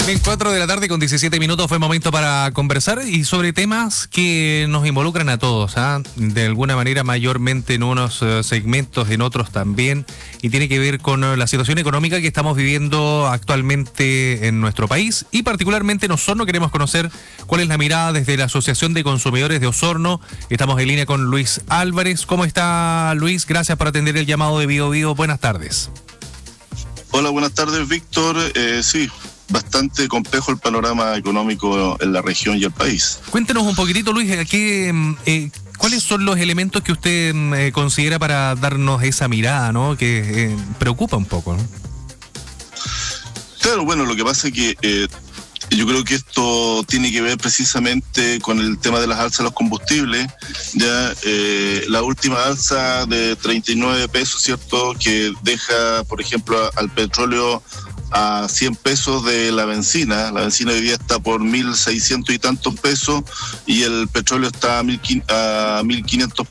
Bien, 4 de la tarde con 17 minutos fue momento para conversar y sobre temas que nos involucran a todos, de alguna manera mayormente en unos segmentos, en otros también, y tiene que ver con la situación económica que estamos viviendo actualmente en nuestro país y particularmente en Osorno. Queremos conocer cuál es la mirada desde la Asociación de Consumidores de Osorno. Estamos en línea con Luis Álvarez. ¿Cómo está, Luis? Gracias por atender el llamado de Bio Bio. Buenas tardes. Hola, buenas tardes, Víctor. Sí, bastante complejo el panorama económico en la región y el país. Cuéntenos un poquitito, Luis, ¿cuáles son los elementos que usted considera para darnos esa mirada, ¿no?, que preocupa un poco, ¿no? Claro, bueno, lo que pasa es que yo creo que esto tiene que ver precisamente con el tema de las alzas de los combustibles. Ya la última alza de 39 pesos, ¿cierto?, que deja, por ejemplo, al petróleo a 100 pesos de la benzina. La benzina hoy día está por 1.600 y tantos pesos y el petróleo está a 1.500